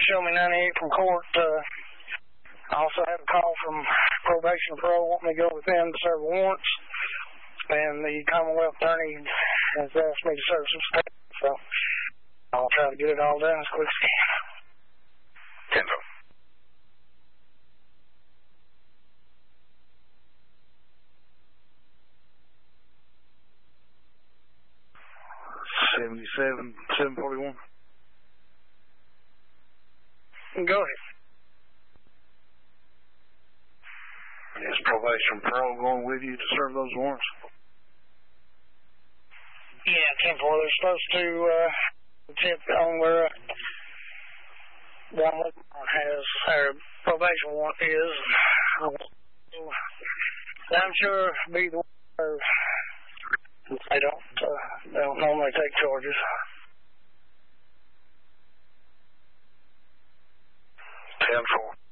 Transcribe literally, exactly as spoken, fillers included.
show me ninety-eight from court. Uh, I also had a call from probation and parole wanting me to go with them to serve warrants. And the Commonwealth attorney has asked me to serve some state. So I'll try to get it all done as quick as I can. Tenzo. seventy-seven, seven forty-one. Go ahead. Is probation and parole going with you to serve those warrants? Yeah, ten four. They're supposed to uh, tip on where uh, John has our probation warrant is. I'm sure be the one. They don't. Uh, they don't normally take charges. ten four.